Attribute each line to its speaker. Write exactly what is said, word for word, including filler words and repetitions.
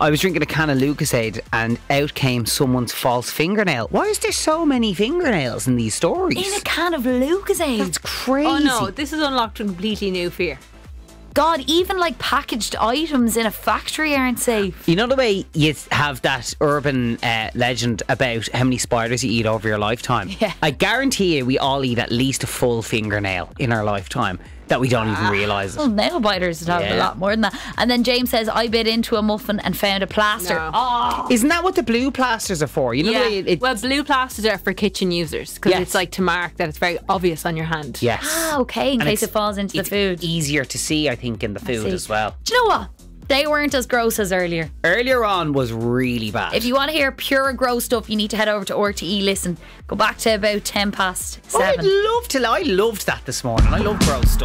Speaker 1: I was drinking a can of Lucasade and out came someone's false fingernail. Why is there so many fingernails in these stories?
Speaker 2: In a can of Lucasade.
Speaker 1: That's crazy.
Speaker 3: Oh no, this has unlocked a completely new fear.
Speaker 2: God, even like packaged items in a factory aren't safe.
Speaker 1: You know the way you have that urban uh, legend about how many spiders you eat over your lifetime?
Speaker 2: Yeah.
Speaker 1: I guarantee you we all eat at least a full fingernail in our lifetime that we don't even realise
Speaker 2: Well,
Speaker 1: it.
Speaker 2: nail biters would have
Speaker 1: Yeah.
Speaker 2: a lot more than that. And then James says, I bit into a muffin and found a plaster.
Speaker 3: No.
Speaker 2: Oh,
Speaker 1: Isn't that what the blue plasters are for? You know the way it, it's...
Speaker 3: well, blue plasters are for kitchen users because
Speaker 1: Yes.
Speaker 3: it's like to mark that it's very obvious on your hand.
Speaker 1: Yes.
Speaker 2: ah, okay, in
Speaker 1: And
Speaker 2: case
Speaker 1: it's-
Speaker 2: it falls into the
Speaker 1: it's
Speaker 2: food.
Speaker 1: easier to see, I think, in the food
Speaker 2: see.
Speaker 1: as well.
Speaker 2: Do you know what? They weren't as gross as earlier.
Speaker 1: Earlier on was really bad.
Speaker 2: If you want to hear pure gross stuff, you need to head over to R T E Listen. Go back to about ten past
Speaker 1: Oh, I'd
Speaker 2: seven.
Speaker 1: love to. I loved that this morning. I love gross stuff.